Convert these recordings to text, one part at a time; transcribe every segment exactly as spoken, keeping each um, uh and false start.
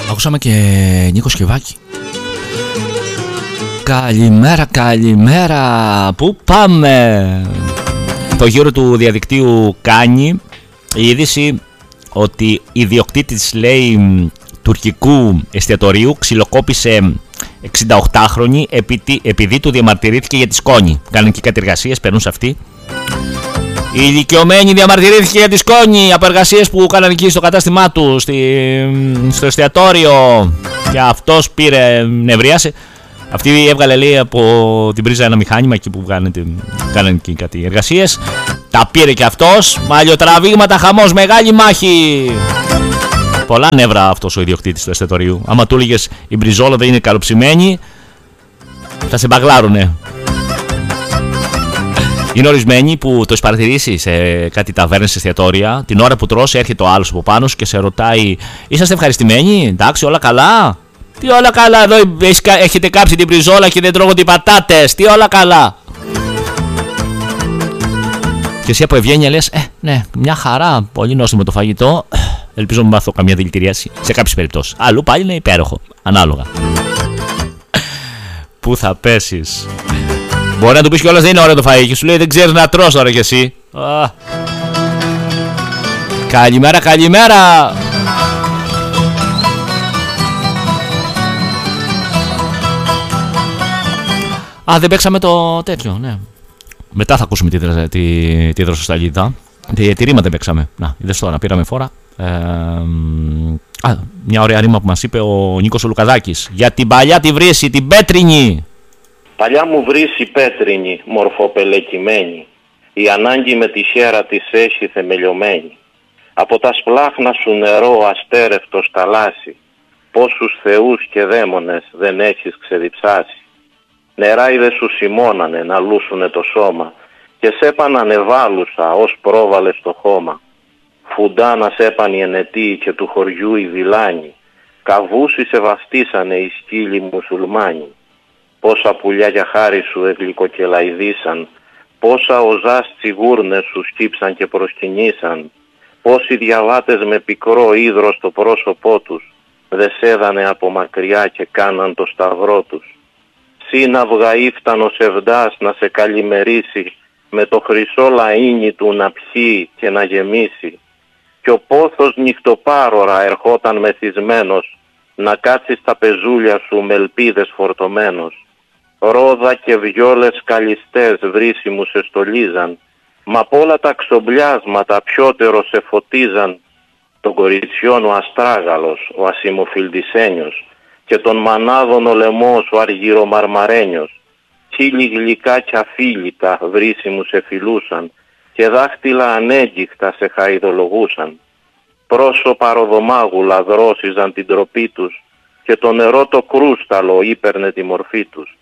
Ακούσαμε και Νίκο Σκευάκη. Καλημέρα, καλημέρα. Πού πάμε? Το γύρο του διαδικτύου κάνει η είδηση ότι ιδιοκτήτης, λέει, τουρκικού εστιατορίου ξυλοκόπησε εξηνταοκτάχρονη επειδή, επειδή του διαμαρτυρήθηκε για τη σκόνη. Κάνουν και κάτι εργασίες, παίρνουν σε αυτή. Η ηλικιωμένη διαμαρτυρήθηκε για τη σκόνη από εργασίες που κάνανε εκεί στο κατάστημά του, στη, στο εστιατόριο, και αυτός πήρε, νευρίασε. Αυτή έβγαλε, λέει, από την πρίζα ένα μηχάνημα εκεί που κάνανε εκεί κάτι εργασίες. Τα πήρε και αυτός. Μαλλιοτραβήγματα, χαμός, μεγάλη μάχη. Πολλά νεύρα αυτός ο ιδιοκτήτης του εστιατορίου. Άμα του έλεγες η μπριζόλα δεν είναι καλοψημένη, θα σε μπαγλάρουνε. Είναι ορισμένοι που το έχει παρατηρήσει σε κάτι ταβέρνες, σε εστιατόρια. Την ώρα που τρως έρχεται ο άλλος από πάνω σου και σε ρωτάει: είσαστε ευχαριστημένοι, εντάξει, όλα καλά? Τι όλα καλά, εδώ έχετε κάψει την μπριζόλα και δεν τρώγονται οι πατάτες. Τι όλα καλά? Και εσύ από ευγένεια λες: Ε, ναι, μια χαρά, πολύ νόστιμο το φαγητό. Ελπίζω να μάθω καμία δηλητηρίαση σε κάποιες περιπτώσεις. Αλλού πάλι είναι υπέροχο, ανάλογα. Πού θα πέσεις? Μπορεί να του πεις κιόλας δεν είναι ωραίο το φαΐ και σου λέει δεν ξέρεις να τρως τώρα κι εσύ. Α. Καλημέρα, καλημέρα. Α, δεν παίξαμε το τέτοιο, ναι. Μετά θα ακούσουμε τη, τη, τη δροσοσταλίδα. Τη, τη ρήμα δεν παίξαμε. Να, είδες τώρα, πήραμε φόρα. Ε, α, μια ωραία ρήμα που μας είπε ο Νίκος ο Λουκαδάκης. Για την παλιά τη βρύση, την πέτρινη. Παλιά μου βρύση πέτρινη, μορφοπελεκυμένη, η ανάγκη με τη χέρα της έχει θεμελιωμένη. Από τα σπλάχνα σου νερό αστέρευτο σταλάσι, πόσους θεούς και δαίμονες δεν έχεις ξεδιψάσει. Νεράιδες σου σημώνανε να λούσουνε το σώμα και σέπανανε βάλουσα ως πρόβαλε στο χώμα. Φουντάνα σέπανε η ενετή και του χωριού η βιλάνη, καβούσι σε βαφτίσανε οι σκύλοι μουσουλμάνοι. Πόσα πουλιά για χάρη σου εγλυκοκελαϊδίσαν, πόσα οζάς τσιγούρνες σου σκύψαν και προσκυνήσαν, πόσοι διαβάτες με πικρό ίδρο στο πρόσωπό τους δε σέδανε από μακριά και κάναν το σταυρό τους. Σύναυγα ήφτανο σεβδάς να σε καλημερίσει, με το χρυσό λαΐνι του να πιει και να γεμίσει, κι ο πόθος νυχτοπάρωρα ερχόταν μεθυσμένος να κάτσει στα πεζούλια σου με ελπίδες φορτωμένος. Ρόδα και βιόλες καλιστές βρύσιμου σε στολίζαν, μα απ' όλα τα ξομπλιάσματα πιότερο σε φωτίζαν. Τον κοριτσιόν ο αστράγαλος, ο ασημοφιλτισένιος, και τον μανάδων ο λαιμός ο αργυρομαρμαρένιος. Χίλι γλυκά κι αφίλητα βρύσιμου σε φιλούσαν και δάχτυλα ανέγκυχτα σε χαϊδολογούσαν. Πρόσωπα ροδομάγουλα δρόσιζαν την τροπή τους και το νερό το κρούσταλο ύπερνε τη μορφή τους.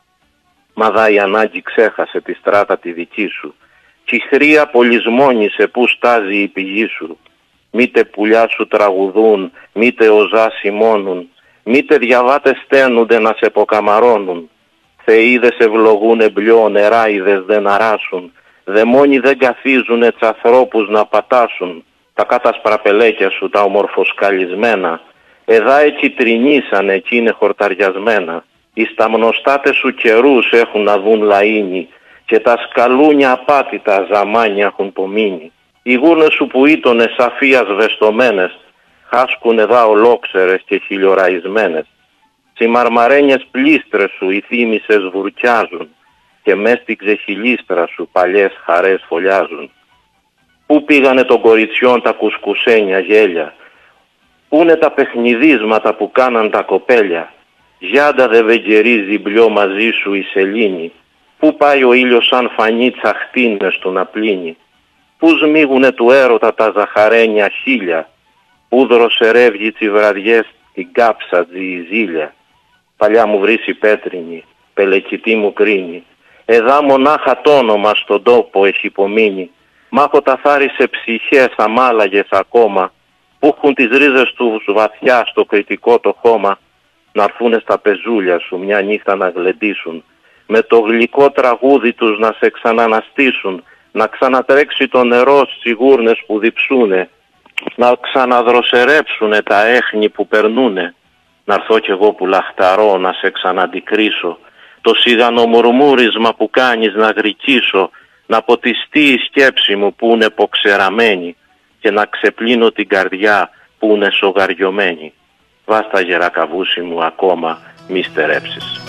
Μα δα η ανάγκη ξέχασε τη στράτα τη δική σου κι η χρία πολυσμόνισε που στάζει η πηγή σου. Μήτε πουλιά σου τραγουδούν, μήτε οζά σημώνουν, μήτε διαβάτες στένονται να σε ποκαμαρώνουν. Θεΐδες ευλογούν εμπλιό, νεράιδες δεν αράσουν, δαιμόνοι δεν καθίζουν τς ανθρώπους να πατάσουν. Τα κατασπραπελέκια σου τα ομορφοσκαλισμένα, εδά εκεί τρινήσαν, εκεί είναι χορταριασμένα. Οι σταμνοστάτες σου καιρούς έχουν να δουν λαΐνι και τα σκαλούνια απάτητα ζαμάνια έχουν πομείνει. Οι γούρνες σου που ήτονες σαφίας βεστομένες, χάσκουν εδά ολόξερες και χιλιοραϊσμένες. Στις μαρμαρένιες πλήστρες σου οι θύμησες βουρκιάζουν και μες στην ξεχυλίστρα σου παλιές χαρές φωλιάζουν. Πού πήγανε των κοριτσιών τα κουσκουσένια γέλια, πούνε τα παιχνιδίσματα που κάναν τα κοπέλια. Γιάντα δε βεγγερίζει μπλιό μαζί σου η σελήνη, πού πάει ο ήλιος σαν φανή τσαχτίνες του να πλύνει. Πού σμίγουνε του έρωτα τα ζαχαρένια χίλια, πού δροσερεύγει τσι βραδιές την κάψα τζιζίλια. Παλιά μου βρύση πέτρινη, πελεκητή μου κρίνη, εδά μονάχα το όνομα στον τόπο έχει υπομείνει. Μ' έχω τα θάρι σε ψυχές αμάλαγες ακόμα, που έχουν τις ρίζες τους βαθιά στο κριτικό το χώμα, να έρθουνε στα πεζούλια σου μια νύχτα να γλεντήσουν, με το γλυκό τραγούδι τους να σε ξαναναστήσουν, να ξανατρέξει το νερό στις γούρνες που διψούνε να ξαναδροσερέψουνε τα έχνη που περνούνε, να'ρθώ κι εγώ που λαχταρώ να σε ξαναντικρίσω, το σιγανομουρμούρισμα που κάνεις να γρικίσω, να ποτιστεί η σκέψη μου που είναι ποξεραμένη και να ξεπλύνω την καρδιά που είναι σογαριωμένη. Βάστα γερακαβούσι μου ακόμα μη στερέψεις.